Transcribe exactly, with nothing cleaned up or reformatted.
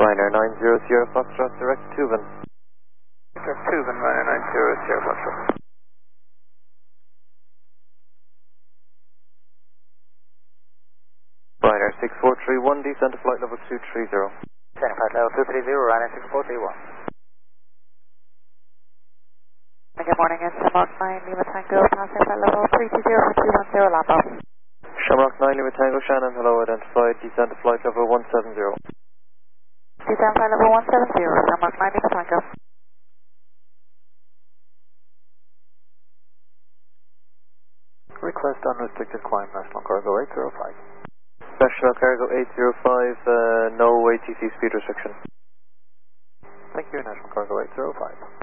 Ryanair nine zero zero Foxtrot, direct Tuvan. Direct Tuvan, Ryanair nine zero zero Foxtrot. Ryanair six four three one, descend to flight level two three zero. Descending flight level two three zero, Ryanair six four three one. Good morning, it's Shamrock nine, Lima Tango, passing flight level three two zero for two one zero, Lambo. Shamrock nine, Lima Tango, Shannon, hello, identified, descend to flight level one seven zero. Descend flight level one seven zero, Shamrock nine, Lima Tango. Request unrestricted climb, National Cargo eight zero five. National Cargo eight zero five, uh, no A T C speed restriction. Thank you, National Cargo eight zero five.